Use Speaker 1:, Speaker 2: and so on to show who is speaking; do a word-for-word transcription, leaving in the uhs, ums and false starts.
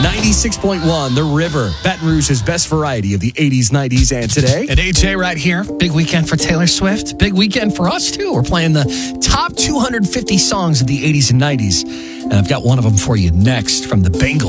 Speaker 1: ninety-six point one, The River, Baton Rouge's best variety of the eighties, nineties, and today.
Speaker 2: And A J right here. Big weekend for Taylor Swift. Big weekend for us, too. We're playing the top two hundred fifty songs of the eighties and nineties. And I've got one of them for you next from the Bengals.